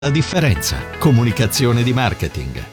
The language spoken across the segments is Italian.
La differenza. Comunicazione di marketing.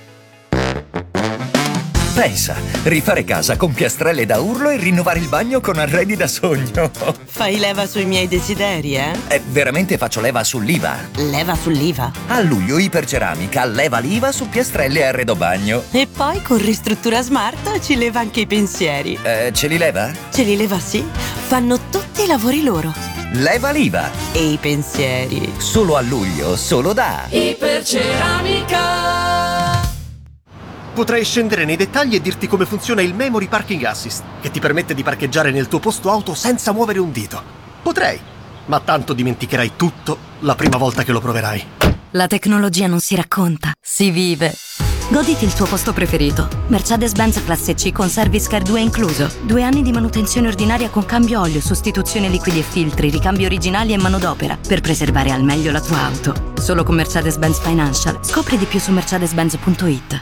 Pensa, rifare casa con piastrelle da urlo e rinnovare il bagno con arredi da sogno. Fai leva sui miei desideri, eh? Veramente faccio leva sull'IVA. Leva sull'IVA? A luglio Iperceramica leva l'IVA su piastrelle e arredo bagno. E poi con Ristruttura Smart ci leva anche i pensieri. Ce li leva? Ce li leva, sì. Fanno tutti i lavori loro. Leva l'IVA. E i pensieri. Solo a luglio, solo da Iperceramica. Potrei scendere nei dettagli e dirti come funziona il Memory Parking Assist, che ti permette di parcheggiare nel tuo posto auto senza muovere un dito. Potrei, ma tanto dimenticherai tutto la prima volta che lo proverai. La tecnologia non si racconta, si vive. Goditi il tuo posto preferito. Mercedes-Benz Classe C con Service Care 2 incluso. 2 anni di manutenzione ordinaria con cambio olio, sostituzione liquidi e filtri, ricambi originali e manodopera per preservare al meglio la tua auto. Solo con Mercedes-Benz Financial. Scopri di più su mercedes-benz.it.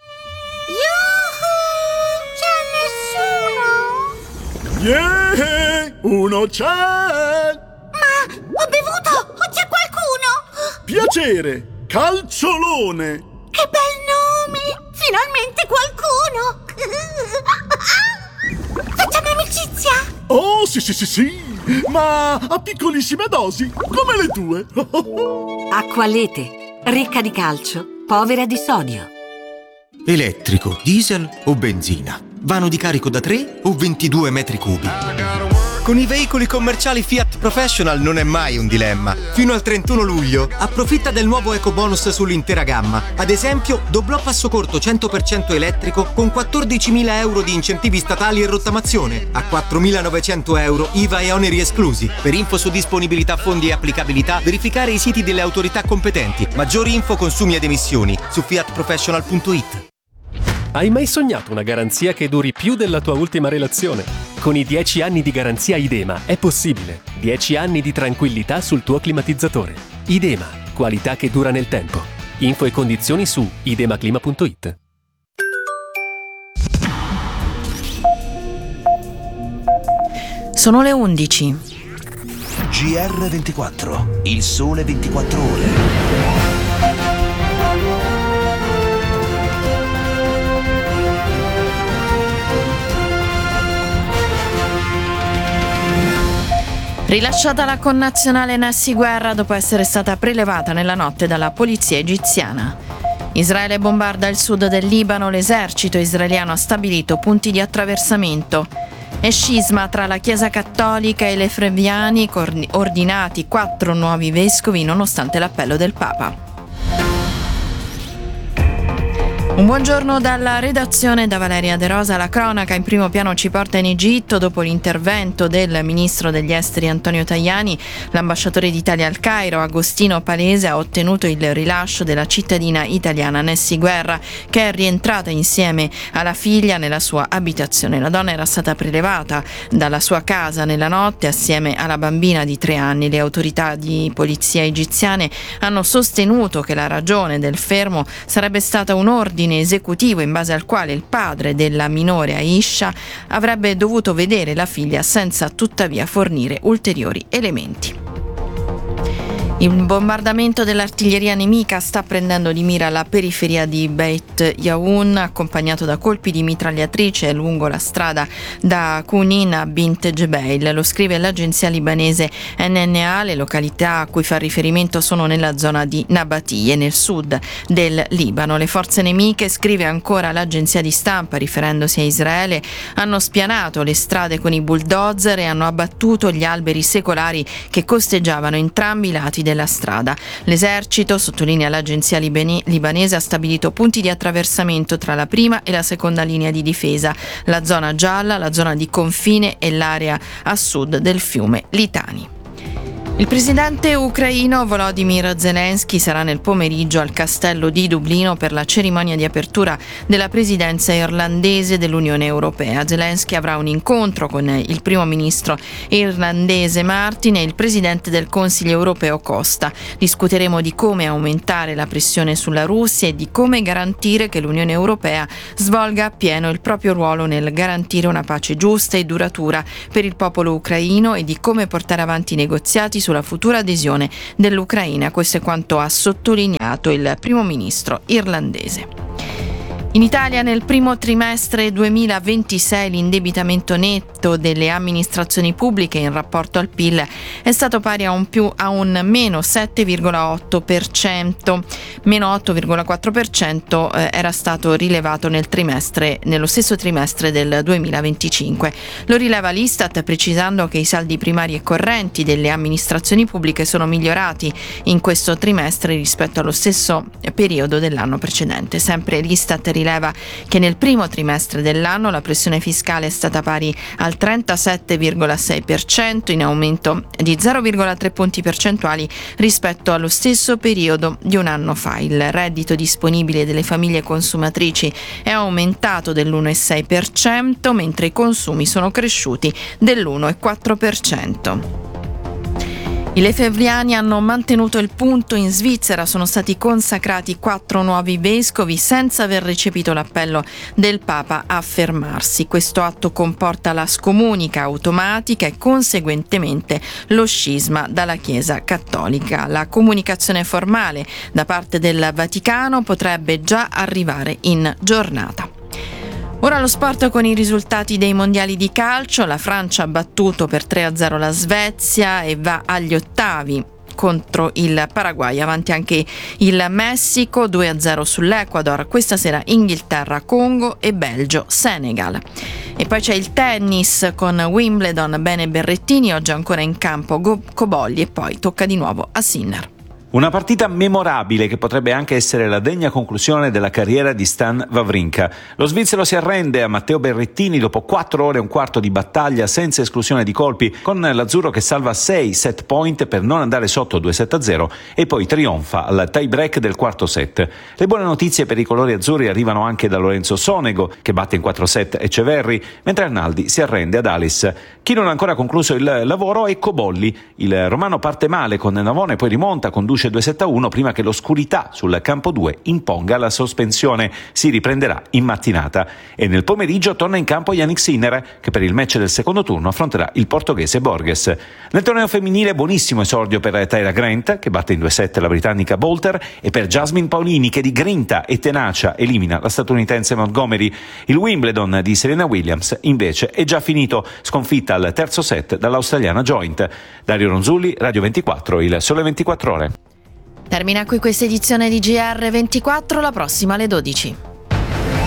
Yeah! Uno c'è! Ma ho bevuto! O c'è qualcuno? Piacere! Calciolone! Che bel nome! Finalmente qualcuno! Facciamo amicizia? Oh, sì! Ma a piccolissime dosi, come le tue! Acqualete, ricca di calcio, povera di sodio. Elettrico, diesel o benzina? Vano di carico da 3 o 22 metri cubi? Con i veicoli commerciali Fiat Professional non è mai un dilemma. Fino al 31 luglio approfitta del nuovo ecobonus sull'intera gamma. Ad esempio, doblò passo corto 100% elettrico con 14.000 euro di incentivi statali e rottamazione, a 4.900 euro IVA e oneri esclusi. Per info su disponibilità, fondi e applicabilità, verificare i siti delle autorità competenti. Maggiori info, consumi ed emissioni su fiatprofessional.it. Hai mai sognato una garanzia che duri più della tua ultima relazione? Con i 10 anni di garanzia Idema è possibile. 10 anni di tranquillità sul tuo climatizzatore. Idema, qualità che dura nel tempo. Info e condizioni su idemaclima.it. Sono le 11. GR24, il sole 24 ore. Rilasciata la connazionale Nessy Guerra dopo essere stata prelevata nella notte dalla polizia egiziana. Israele bombarda il sud del Libano, l'esercito israeliano ha stabilito punti di attraversamento. E scisma tra la Chiesa Cattolica e le Frevviani, ordinati 4 nuovi vescovi nonostante l'appello del Papa. Un buongiorno dalla redazione da Valeria De Rosa. La cronaca in primo piano ci porta in Egitto dopo l'intervento del ministro degli esteri Antonio Tajani. L'ambasciatore d'Italia al Cairo, Agostino Palese, ha ottenuto il rilascio della cittadina italiana Nessy Guerra, che è rientrata insieme alla figlia nella sua abitazione. La donna era stata prelevata dalla sua casa nella notte assieme alla bambina di 3 anni. Le autorità di polizia egiziane hanno sostenuto che la ragione del fermo sarebbe stata un ordine esecutivo in base al quale il padre della minore Aisha avrebbe dovuto vedere la figlia senza tuttavia fornire ulteriori elementi. Il bombardamento dell'artiglieria nemica sta prendendo di mira la periferia di Beit Yaun, accompagnato da colpi di mitragliatrice lungo la strada da Kunin a Bint Jbeil. Lo scrive l'agenzia libanese NNA. Le località a cui fa riferimento sono nella zona di Nabatie, nel sud del Libano. Le forze nemiche, scrive ancora l'agenzia di stampa riferendosi a Israele, hanno spianato le strade con i bulldozer e hanno abbattuto gli alberi secolari che costeggiavano entrambi i lati della strada. L'esercito, sottolinea l'agenzia libanese, ha stabilito punti di attraversamento tra la prima e la seconda linea di difesa, la zona gialla, la zona di confine e l'area a sud del fiume Litani. Il presidente ucraino Volodymyr Zelensky sarà nel pomeriggio al castello di Dublino per la cerimonia di apertura della presidenza irlandese dell'Unione Europea. Zelensky avrà un incontro con il primo ministro irlandese Martin e il presidente del Consiglio europeo Costa. Discuteremo di come aumentare la pressione sulla Russia e di come garantire che l'Unione Europea svolga appieno il proprio ruolo nel garantire una pace giusta e duratura per il popolo ucraino e di come portare avanti i negoziati sulla futura adesione dell'Ucraina. Questo è quanto ha sottolineato il primo ministro irlandese. In Italia nel primo trimestre 2026 l'indebitamento netto delle amministrazioni pubbliche in rapporto al PIL è stato pari a un meno 7,8%, meno 8,4% era stato rilevato nello stesso trimestre del 2025. Lo rileva l'Istat precisando che i saldi primari e correnti delle amministrazioni pubbliche sono migliorati in questo trimestre rispetto allo stesso periodo dell'anno precedente. Sempre l'Istat rileva che nel primo trimestre dell'anno la pressione fiscale è stata pari al 37,6%, in aumento di 0,3 punti percentuali rispetto allo stesso periodo di un anno fa. Il reddito disponibile delle famiglie consumatrici è aumentato dell'1,6%, mentre i consumi sono cresciuti dell'1,4%. I lefebvriani hanno mantenuto il punto in Svizzera, sono stati consacrati 4 nuovi vescovi senza aver recepito l'appello del Papa a fermarsi. Questo atto comporta la scomunica automatica e conseguentemente lo scisma dalla Chiesa Cattolica. La comunicazione formale da parte del Vaticano potrebbe già arrivare in giornata. Ora lo sport con i risultati dei mondiali di calcio. La Francia ha battuto per 3-0 la Svezia e va agli ottavi contro il Paraguay. Avanti anche il Messico, 2-0 sull'Ecuador. Questa sera Inghilterra, Congo e Belgio, Senegal. E poi c'è il tennis con Wimbledon, bene Berrettini, oggi ancora in campo Cobolli e poi tocca di nuovo a Sinner. Una partita memorabile che potrebbe anche essere la degna conclusione della carriera di Stan Wawrinka. Lo svizzero si arrende a Matteo Berrettini dopo 4 ore e un quarto di battaglia senza esclusione di colpi, con l'azzurro che salva 6 set point per non andare sotto 2-7-0 e poi trionfa al tie break del quarto set. Le buone notizie per i colori azzurri arrivano anche da Lorenzo Sonego, che batte in 4 set Eceverri, mentre Arnaldi si arrende ad Alice. Chi non ha ancora concluso il lavoro è Cobolli. Il romano parte male con Navone, poi rimonta, conduce 2-7-1 prima che l'oscurità sul campo 2 imponga la sospensione. Si riprenderà in mattinata e nel pomeriggio torna in campo Jannik Sinner, che per il match del secondo turno affronterà il portoghese Borges. Nel torneo femminile buonissimo esordio per Tyra Grant, che batte in 2-7 la britannica Bolter, e per Jasmine Paolini, che di grinta e tenacia elimina la statunitense Montgomery. Il Wimbledon di Serena Williams invece è già finito, sconfitta al terzo set dall'australiana Joint. Dario Ronzulli, Radio 24, il Sole 24 Ore. Termina qui questa edizione di GR24, la prossima alle 12.